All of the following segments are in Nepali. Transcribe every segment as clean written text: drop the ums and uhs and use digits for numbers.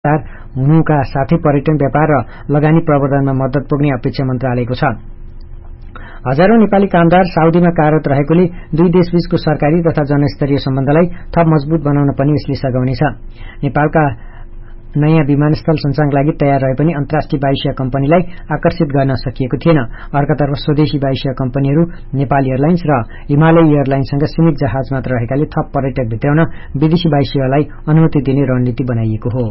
हुनुका साथै पर्यटन व्यापार र लगानी प्रवर्धनमा मद्दत पुग्ने अपेक्षा मन्त्रालयको छ। हजारौं नेपाली कामदार साउदीमा कार्यरत रहेकोले दुई देशबीचको सरकारी तथा जनस्तरीय सम्बन्धलाई थप मजबूत बनाउन पनि यसले सघाउनेछ। नेपालका नयाँ विमानस्थल सञ्चालनका लागि तयार रहे पनि अन्तर्राष्ट्रिय वायुसेवा कम्पनीलाई आकर्षित गर्न सकिएको थिएन। अर्कातर्फ स्वदेशी वायुसेवा कम्पनीहरू नेपाल एयरलाइन्स र हिमालय एयरलाइन्ससँग सीमित जहाज मात्र रहेकाले थप पर्यटक भित्राउन विदेशी वायुसेवालाई अनुमति दिने रणनीति बनाइएको हो।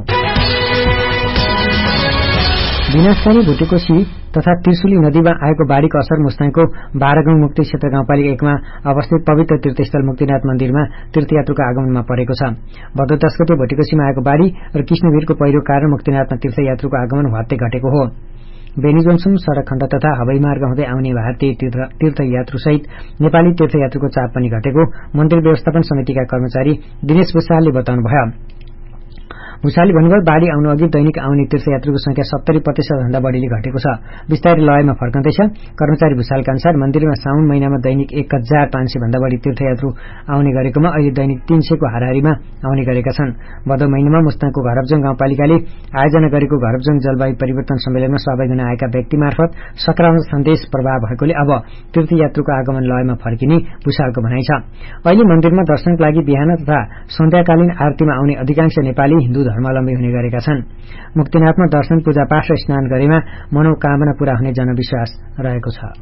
विनाशकारी भुटेकोशी तथा त्रिशुली नदीमा आएको बाढ़ीको असर मुस्ताङको 12 गाउँ मुक्ति क्षेत्र गाउँपालिका 1 मा अवस्थित पवित्र तीर्थस्थल मुक्तिनाथ मन्दिरमा तीर्थयात्रुको आगमनमा परेको छ। भदौ 10 गते भुटेकोशीमा आएको बाढ़ी र कृष्णवीरको पहिरो कारण मुक्तिनाथमा तीर्थयात्रुको आगमन हत्ते घटेको हो। बेनी जोन्सन सड़क खण्ड तथा हवाई मार्ग हुँदै आउने भारतीय तीर्थयात्रु सहित नेपाली तीर्थयात्रुको चाप पनि घटेको मन्दिर व्यवस्थापन समितिका कर्मचारी दिनेश भूषालले बताउनुभयो। भूषालले भन्नुभयो बाढ़ी आउनु अघि दैनिक आउने तीर्थयात्रुको संख्या 70% भन्दा बढ़ीले घटेको छ। विस्तारै लयमा फर्कँदैछ। कर्मचारी भूषालका अनुसार मन्दिरमा साउन महिनामा दैनिक 1500 भन्दा बढ़ी तीर्थयात्रु आउने गरेकोमा अहिले दैनिक 300 को हाराहारीमा आउने गरेका छन्। भदौ महिनामा मुस्ताङको घरबजोङ गाउँपालिकाले आयोजना गरेको घरबजोङ जलवायु परिवर्तन सम्मेलनमा सहभागी हुन आएका व्यक्ति मार्फत सकारात्मक सन्देश प्रभाव भएकोले अब तीर्थयात्रुको आगमन लयमा फर्किने भूषालको भनाइ छ। अहिले मन्दिरमा दर्शनको लागि बिहान तथा सन्ध्याकालीन आरतीमा आउने अधिकांश नेपाली हिन्दू धर्मावलम्बी हुने गरेका छन्। मुक्तिनाथमा दर्शन पूजापाठ र स्नान गरेमा मनोकामना पूरा हुने जनविश्वास रहेको छ।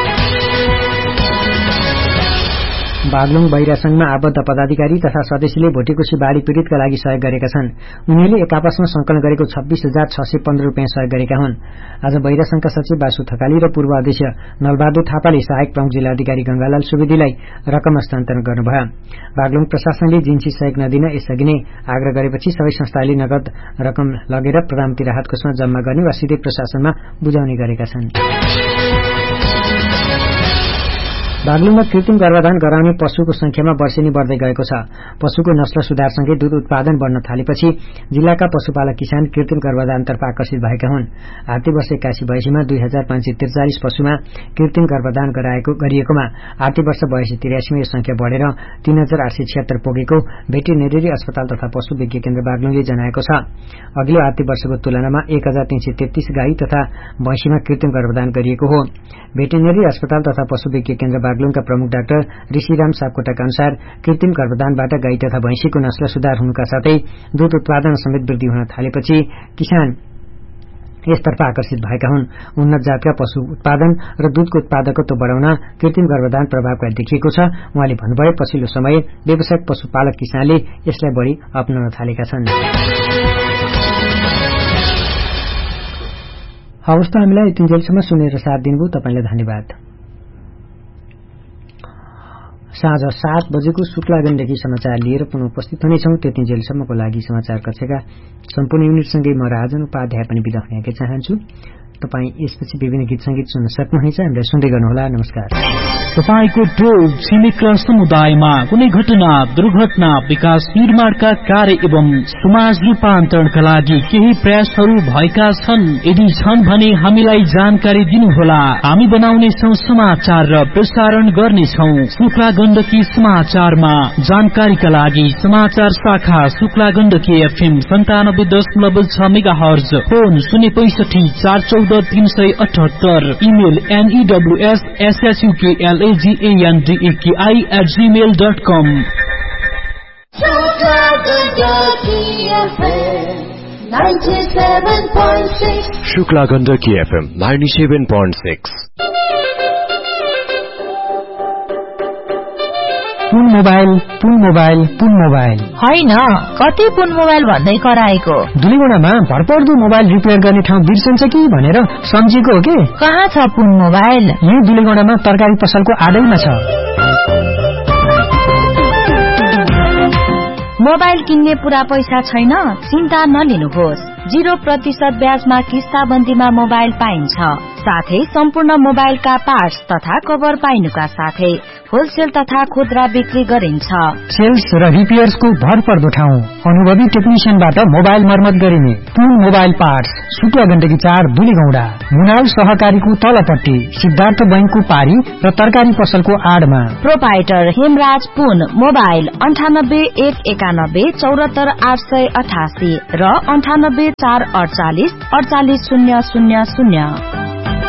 बागलुङ बैरासंघमा आबद्ध पदाधिकारी तथा सदस्यले भुटेकोशी बाढ़ी पीड़ितका लागि सहयोग गरेका छन्। उनीहरूले एक आपसमा संकलन गरेको 26,615 रुपियाँ सहयोग गरेका हुन्। आज बैरासंघका सचिव वासु थकाली र पूर्व अध्यक्ष नलबहादुर थापाले सहायक प्रमुख जिल्लाधिकारी गंगालाल सुवेदीलाई रकम हस्तान्तरण गर्नुभयो। बागलुङ प्रशासनले जिन्सी सहयोग नदिन यसअघि नै आग्रह गरेपछि सबै संस्थाले नगद रकम लगेर प्रधानमन्त्री राहत कोषमा जम्मा गर्ने वा सिधै प्रशासनमा बुझाउने गरेका छन्। बागलुङमा कृत्रिम गर्भाधान गराउने पशुको संख्यामा वर्षेनी बढ्दै गएको छ। पशुको नस्ल सुधारसँगै दूध उत्पादन बढ्न थालेपछि जिल्लाका पशुपालक किसान कृत्रिम गर्भाधानतर्फ आकर्षित भएका हुन्। आर्थिक वर्ष 81 भएसीमा 2543 पशुमा कृत्रिम गर्भाधान गरिएकोमा आर्थिक वर्ष 82-83 मा यो संख्या बढेर 3876 पुगेको भेटेरिनरी अस्पताल तथा पशु विज्ञ केन्द्र बागलुङले जनाएको छ। अघिल्लो आर्थिक वर्षको तुलनामा 1333 गाई तथा भैँसीमा कृत्रिम गर्भाधान गरिएको हो। भेटेरिनरी अस्पताल तथा पशु विज्ञ केन्द्र बागलुङका प्रमुख डाक्टर ऋषिराम सापकोटाका अनुसार कृत्रिम गर्भाधानबाट गाई तथा भैँसीको नस्ल सुधार हुनुका साथै दूध उत्पादन समेत वृद्धि हुन थालेपछि किसान यसतर्फ आकर्षित भएका हुन्। उन्नत जातका पशु उत्पादन र दूधको उत्पादकत्व बढ़ाउन कृत्रिम गर्भाधान प्रभावकारी देखिएको छ। उहाँले भन्नुभयो पछिल्लो समय व्यावसायिक पशुपालक किसानले यसलाई बढ़ी अपनाउन थालेका छन्। हवस् त हामीलाई यतिन्जेलसम्म सुनेर साथ दिनुभयो तपाईलाई धन्यवाद। साँझ 7 बजेको शुक्लागण्डकी समाचार लिएर पुनः उपस्थित हुनेछौं। त्यतिन्जेलसम्मको लागि समाचार कक्षका सम्पूर्ण युनिटसँगै म राजन उपाध्याय पनि बिदा हुन चाहन्छु। तपाई यसपछि विभिन्न गीत संगीत सुन्न सक्नुहुनेछ। हामीलाई सुन्दै गर्नुहोला। नमस्कार। तपाईको टोल छिमेक र समुदायमा कुनै घटना दुर्घटना विकास निर्माणका कार्य एवं समाज रूपान्तरणका लागि केही प्रयासहरू भएका छन्। यदि छन् भने हामीलाई जानकारी दिनुहोला। हामी बनाउनेछौं समाचार र प्रसारण गर्नेछौं। शुक्ला गण्डकी समाचारमा जानकारीका लागि समाचार शाखा Shukla Gandaki FM 97.6 megahertz, phone 065 414 378, email news@suklandaki@gmail.com। Shukla Gandaki FM 97.6। पुन मोबाइल होइन, कति पुन मोबाइल भन्दै कराएको। दुलीगुणामा भरपर्दो मोबाइल रिपेयर गर्ने ठाउँ बिर्सन्छ कि भनेर सम्झेको हो कि। कहाँ छ पुन मोबाइल? यही दुलीगुणामा तरकारी पसलको आडैमा छ। मोबाइल किन्ने पूरा पैसा छैन? चिन्ता नलिनुहोस्। 0% ब्याजमा किस्ताबन्दीमा मोबाइल पाइन्छ। साथै सम्पूर्ण मोबाइलका पार्ट्स तथा कभर पाइनुका साथै होलसेल तथा खुद्रा बिक्री गरिन्छ। सेल्स र रिपेयर्सको भरपर्दो ठाउँ, अनुभवी टेक्निशियनबाट मोबाइल मर्मत गरिने पुन मोबाइल पार्ट्स, शुक्ला गण्डकी 4 दुलीगौंडा, मुनाल सहकारीको तलपट्टि, सिद्धार्थ बैंकको पारी र तरकारी पसलको आडमा। प्रोपाइटर हेमराज पुन, मोबाइल 98 191 74 888 र 98 448 48 000।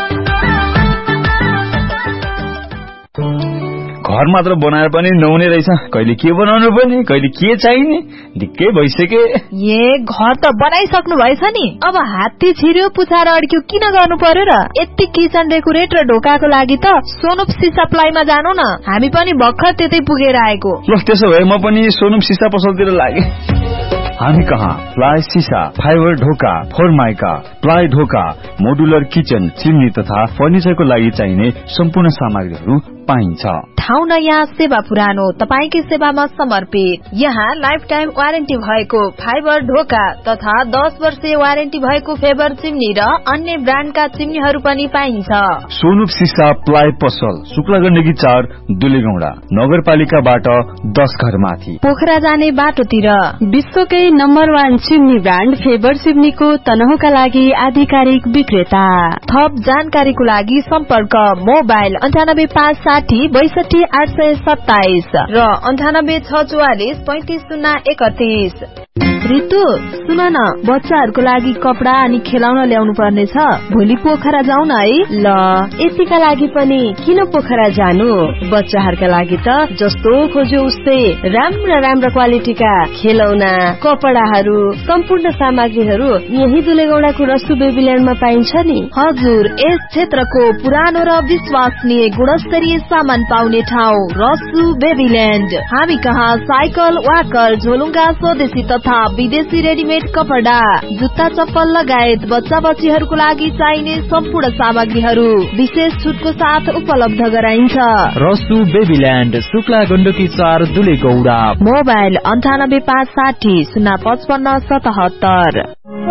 घर मात्र बनाएर पनि नहुने रहेछ, कहिले के बनाउनु पर्ने, कहिले के चाहिने, ढिक्कै भइसके। घर त बनाइसक्नु भएछ नि, अब हात्ती छिर्यो पुछाएर अड्क्यो किन गर्नु पर्यो र? यति किचन डेकोरेट र ढोकाको लागि त सोनुप सिसा प्लाईमा जानु न, हामी पनि भर्खर त्यतै पुगेर आएको। ल त्यसो भए म पनि सोनुप सिसा पसलतिर लागे। हामी कहाँ प्लाई सिसा, फाइबर ढोका, फोरमाइका, प्लाई ढोका, मोडुलर किचन, चिम्नी तथा फर्निचरको लागि चाहिने सम्पूर्ण सामग्रीहरू पाइन्छ। ठाउँ नयाँ, सेवा पुरानो, तपाईकै सेवामा समर्पित। यहाँ लाइफ टाइम वारेन्टी भएको फाइबर ढोका तथा 10 वर्षीय वारेन्टी भएको फेबर चिम्नी र अन्य ब्रान्डका चिम्नीहरू पनि पाइन्छ। सोनुप सिसा प्लाई पसल, शुक्ला गण्डकी 4 दुलीगौंडा, नगरपालिकाबाट 10 घर माथि, पोखरा जाने बाटोतिर। विश्वकै नम्बर 1 चिम्नी ब्रान्ड फेबर चिम्नीको तनहुका लागि आधिकारिक विक्रेता। थप जानकारीको लागि सम्पर्क मोबाइल 98 560 62 827 र 98 644 35 031। रितु सुन न, बच्चाहरूको लागि कपडा अनि खेलाउन ल्याउनु पर्ने छ, भोलि पोखरा जाऊ न है। ल यतिका लागि पनि किन पोखरा जानु, बच्चाहरूका लागि त जस्तो खोज्यो उस्तै राम्रा क्वालिटीका खेलौना, कपडाहरू, सम्पूर्ण सामग्रीहरू यही दुलेगौडाको रसु बेबील्यान्डमा पाइन्छ नि। हजुर, यस क्षेत्रको पुरानो र विश्वसनीय गुणस्तरीय सामान पाउने ठाउँ रसु बेबील्यान्ड। हामी कहाँ साइकल, वाकर, झोलुङ्गा, स्वदेशी तथा विदेशी रेडिमेड कपडा, जुत्ता, चप्पल लगायत बच्चा बच्चीहरूको लागि चाहिने सम्पूर्ण सामग्रीहरू विशेष छुटको साथ उपलब्ध गराइन्छ। रसु बेबील्यान्ड, शुक्ला गण्डकी 4 दुलेगौडा, मोबाइल 98 560 055 77।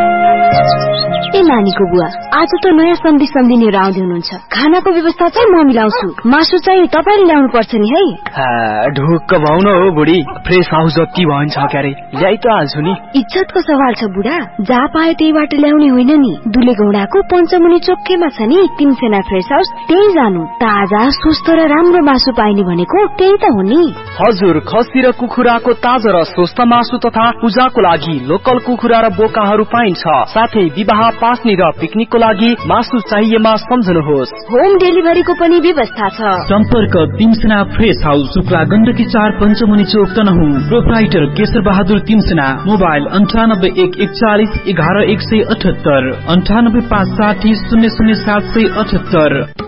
ए नानीको बुवा, आज त नयाँ सम्धी लिएर आउँदै हुनुहुन्छ, खानाको व्यवस्था चाहिँ म मिलाउँछु, मासु चाहिँ तपाईले ल्याउनु पर्छ नि है। ढुक्क भाउ न हो बुढी, फ्रेस हाउस जति भन्छ क्यारे ल्याइ त हाल्छु नि। इज्जतको सवाल छ बुढा, जहाँ पायो त्यहीबाट ल्याउने होइन नि। दुलेगौडाको पञ्चमुनि चोकमा छ नि तिमसेना फ्रेस हाउस, त्यही जानु। ताजा स्वस्थ र राम्रो मासु पाइने भनेको त्यही त हो नि। हजुर, खसी र कुखुराको ताजा र स्वस्थ मासु तथा पूजाको लागि लोकल कुखुरा र बोकाहरू पाइन्छ। साथै विवाह, पास्नी र पिकनिकको लागि मासु चाहिएमा सम्झनुहोस्। होम डेलिभरीको पनि व्यवस्था छ। सम्पर्क तिमसेना फ्रेस हाउस, शुक्ला गण्डकी 4 पञ्चमुनि चोक तनहु। प्रोप्राइटर केशर बहादुर तिमसेना, मोबाइल 98 141 11 178 98 560 00 778।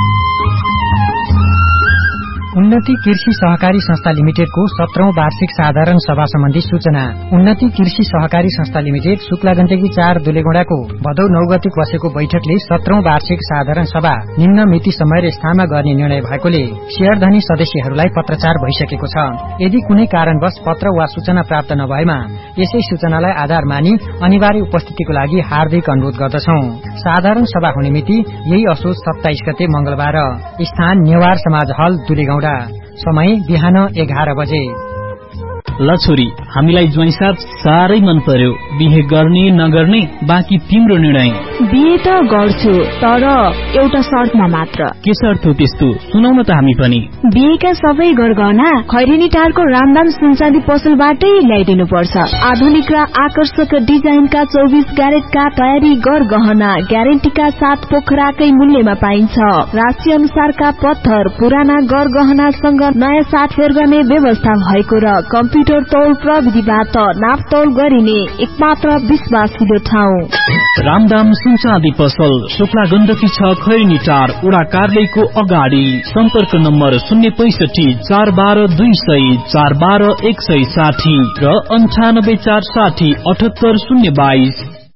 उन्नति कृषि सहकारी संस्था लिमिटेडको 17औं वार्षिक साधारण सभा सम्बन्धी सूचना। उन्नति कृषि सहकारी संस्था लिमिटेड शुक्ला गण्डकी 4 दुलेगौडाको भदौ 9 गते बसेको बैठकले 17औं वार्षिक साधारण सभा निम्न मिति समय र स्थानमा गर्ने निर्णय भएकोले शेयरधनी सदस्यहरूलाई पत्रचार भइसकेको छ। यदि कुनै कारणवश पत्र वा सूचना प्राप्त नभएमा यसै सूचनालाई आधार मानी अनिवार्य उपस्थितिको लागि हार्दिक अनुरोध गर्दछौं। साधारण सभा हुने मिति यही असोज 27 गते मंगलबार। स्थान नेवार समाज हल दुलेगौडा। समय बिहान 11 बजे। ल छोरी, हामीलाई ज्वाइँसाथ साह्रै मन पर्यो, बिहे गर्ने नगर्ने बाँकी तिम्रो निर्णय। बिहे त गर्छु, तर एउटा शर्तमा मात्र। के शर्त हो त्यस्तो, सुनाउ न त हामी पनि। बिहेका सबै गरगहना खैरेनी टारको रामदाम सुनचाँदी पसलबाटै ल्याइदिनु पर्छ। आधुनिक र आकर्षक डिजाइनका 24 क्यारेटका तयारी गरगहना ग्यारेन्टीका साथ पोखराकै मूल्यमा पाइन्छ। राशि अनुसारका पत्थर, पुराना गरगहनासँग नयाँ साथ फेर गर्ने व्यवस्था भएको र कम्प्युटर तौल प्रविधिबाट नापतौल गरिने एकमात्र विश्वासिलो ठाउँ रामदाम सुनचाँदी पसल, शुक्ला गण्डकी 6 खैरेनी टार, उडा कार्यालयको अगाडि। सम्पर्क नम्बर 065 412 200 412 160 र 98 460 78 022।